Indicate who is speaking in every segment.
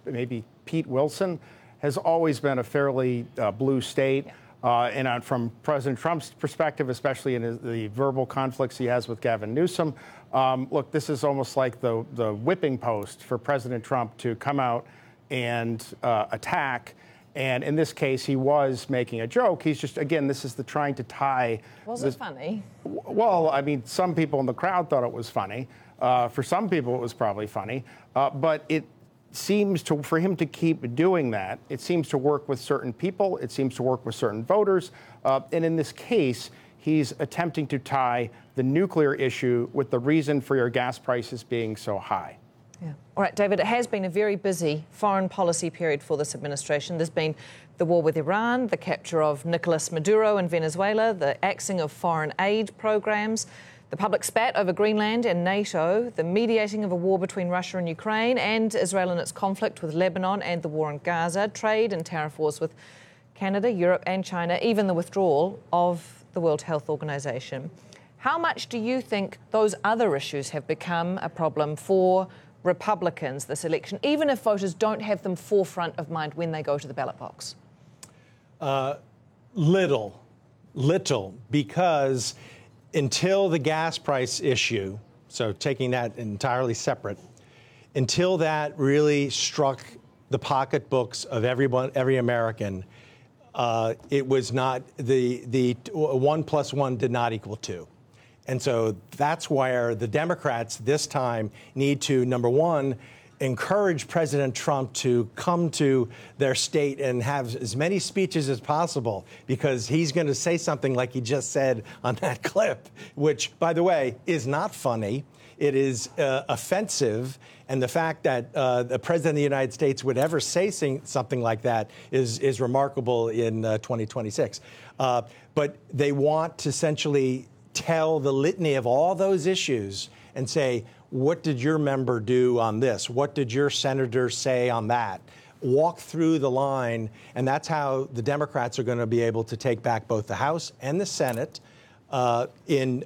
Speaker 1: maybe Pete Wilson, has always been a fairly blue state. And from President Trump's perspective, especially in the verbal conflicts he has with Gavin Newsom, look, this is almost like the whipping post for President Trump to come out and attack. And in this case, he was making a joke. He's just, again, this is the trying to tie.
Speaker 2: Was it funny?
Speaker 1: Well, I mean, some people in the crowd thought it was funny. For some people, it was probably funny. But it seems to, for him to keep doing that, it seems to work with certain people. It seems to work with certain voters. And in this case, he's attempting to tie the nuclear issue with the reason for your gas prices being so high.
Speaker 2: Yeah. All right, David, it has been a very busy foreign policy period for this administration. There's been the war with Iran, the capture of Nicolas Maduro in Venezuela, the axing of foreign aid programs, the public spat over Greenland and NATO, the mediating of a war between Russia and Ukraine, and Israel and its conflict with Lebanon and the war in Gaza, trade and tariff wars with Canada, Europe and China, even the withdrawal of the World Health Organization. How much do you think those other issues have become a problem for Republicans this election, even if voters don't have them forefront of mind when they go to the ballot box?
Speaker 3: Little, because until the gas price issue, so taking that entirely separate, until that really struck the pocketbooks of every American, it was not, the 1 + 1 did not equal 2. And so that's where the Democrats this time need to, number one, encourage President Trump to come to their state and have as many speeches as possible, because he's going to say something like he just said on that clip, which, by the way, is not funny. It is offensive. And the fact that the President of the United States would ever say something like that is remarkable in 2026. But they want to essentially tell the litany of all those issues and say, what did your member do on this? What did your senator say on that? Walk through the line, and that's how the Democrats are going to be able to take back both the House and the Senate in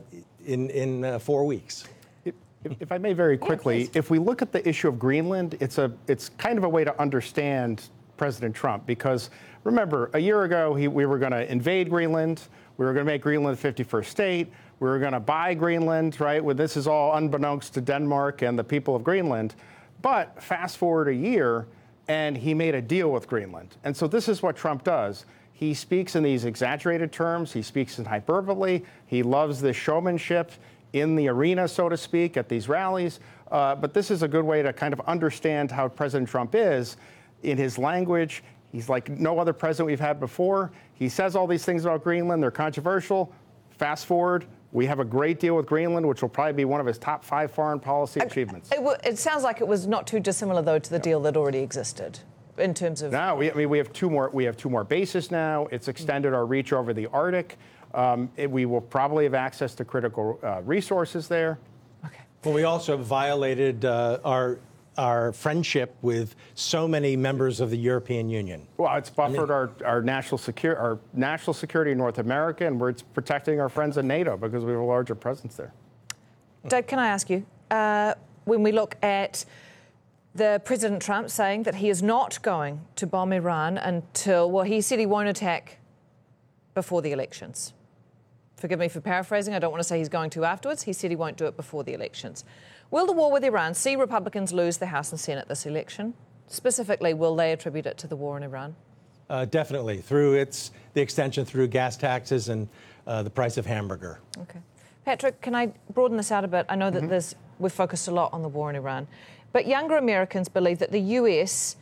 Speaker 3: 4 weeks.
Speaker 1: If I may very quickly, if we look at the issue of Greenland, it's kind of a way to understand President Trump, because remember, a year ago, we were going to invade Greenland. We were going to make Greenland the 51st state. We were going to buy Greenland, right? Well, this is all unbeknownst to Denmark and the people of Greenland. But fast forward a year, and he made a deal with Greenland. And so this is what Trump does. He speaks in these exaggerated terms. He speaks in hyperbole. He loves the showmanship in the arena, so to speak, at these rallies. But this is a good way to kind of understand how President Trump is in his language. He's like no other president we've had before. He says all these things about Greenland. They're controversial. Fast forward, we have a great deal with Greenland, which will probably be one of his top 5 foreign policy achievements.
Speaker 2: It sounds like it was not too dissimilar, though, to the deal that already existed in terms of.
Speaker 1: No, we have two more bases now. It's extended our reach over the Arctic. We will probably have access to critical resources there.
Speaker 2: Okay.
Speaker 3: Well, we also violated our friendship with so many members of the European Union.
Speaker 1: Well, it's buffered our national security in North America, and it's protecting our friends in NATO because we have a larger presence there.
Speaker 2: Doug, can I ask you, when we look at the President Trump saying that he is not going to bomb Iran until, well, he said he won't attack before the elections. Forgive me for paraphrasing. I don't want to say he's going to afterwards. He said he won't do it before the elections. Will the war with Iran see Republicans lose the House and Senate this election? Specifically, will they attribute it to the war in Iran?
Speaker 3: Definitely, through the extension through gas taxes and the price of hamburger.
Speaker 2: Okay. Patrick, can I broaden this out a bit? I know that we've focused a lot on the war in Iran, but younger Americans believe that the US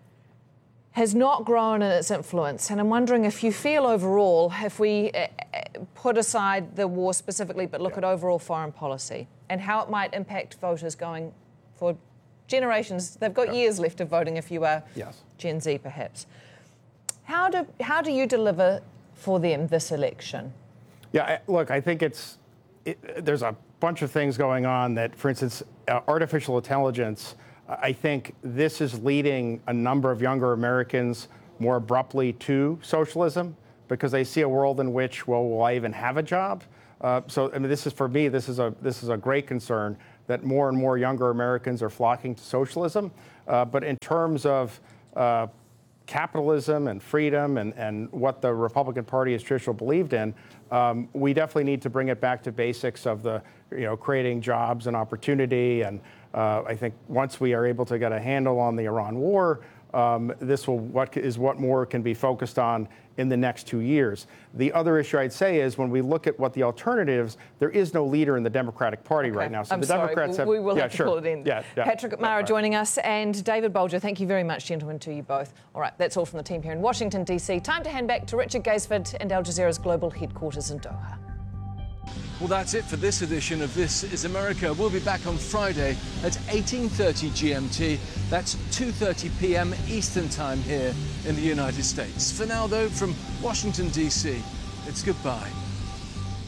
Speaker 2: has not grown in its influence. And I'm wondering if you feel overall, if we put aside the war specifically, but look at overall foreign policy and how it might impact voters going for generations. They've got years left of voting if you are Gen Z, perhaps. How do you deliver for them this election?
Speaker 1: Yeah, look, I think there's a bunch of things going on that, for instance, artificial intelligence. I think this is leading a number of younger Americans more abruptly to socialism because they see a world in which, well, will I even have a job? So, I mean, this is for me. This is a great concern that more and more younger Americans are flocking to socialism. But in terms of capitalism and freedom and what the Republican Party has traditionally believed in, we definitely need to bring it back to basics of the, creating jobs and opportunity. And I think once we are able to get a handle on the Iran war, what more can be focused on in the next 2 years. The other issue I'd say is when we look at what the alternatives, there is no leader in the Democratic Party right now.
Speaker 2: So the Democrats have... We will have to pull it in.
Speaker 1: Yeah,
Speaker 2: Patrick McMurrough joining us, and David Bolger, thank you very much, gentlemen, to you both. All right, that's all from the team here in Washington, D.C. Time to hand back to Richard Gaisford and Al Jazeera's global headquarters in Doha.
Speaker 4: Well, that's it for this edition of This is America. We'll be back on Friday at 18:30 GMT. That's 2:30 p.m. Eastern Time here in the United States. For now, though, from Washington, D.C., it's goodbye.